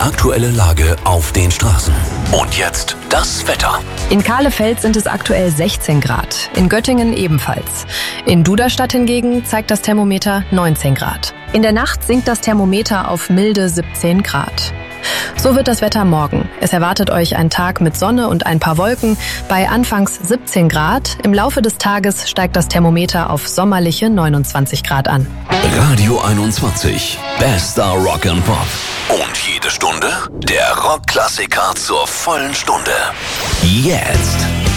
aktuelle Lage auf den Straßen. Und jetzt das Wetter. In Kahlefeld sind es aktuell 16 Grad, in Göttingen ebenfalls. In Duderstadt hingegen zeigt das Thermometer 19 Grad. In der Nacht sinkt das Thermometer auf milde 17 Grad. So wird das Wetter morgen. Es erwartet euch ein Tag mit Sonne und ein paar Wolken bei anfangs 17 Grad. Im Laufe des Tages steigt das Thermometer auf sommerliche 29 Grad an. Radio 21. Bester Rock and Pop. Und jede Stunde der Rockklassiker zur vollen Stunde. Jetzt.